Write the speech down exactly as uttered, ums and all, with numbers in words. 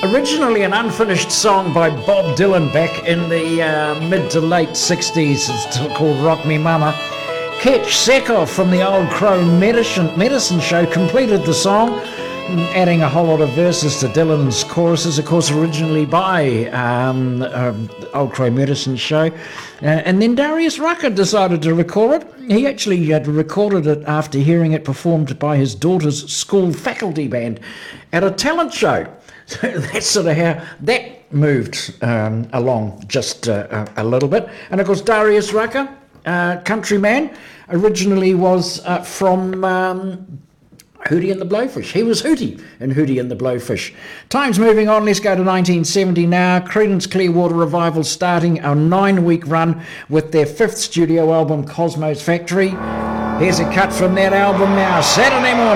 Originally an unfinished song by Bob Dylan back in the uh, mid to late sixties. It's still called Rock Me Mama. Ketch Sekoff from the Old Crow Medicine, Medicine Show completed the song, adding a whole lot of verses to Dylan's choruses, of course, originally by um, uh, Old Crow Medicine Show. Uh, and then Darius Rucker decided to record it. He actually had recorded it after hearing it performed by his daughter's school faculty band at a talent show. So that's sort of how that moved um, along just uh, a, a little bit. And of course, Darius Rucker, uh, countryman, originally was uh, from um, Hootie and the Blowfish. He was Hootie in Hootie and the Blowfish. Time's moving on. Let's go to nineteen seventy now. Creedence Clearwater Revival starting a nine-week run with their fifth studio album, Cosmo's Factory. Here's a cut from that album now. Saturday morning.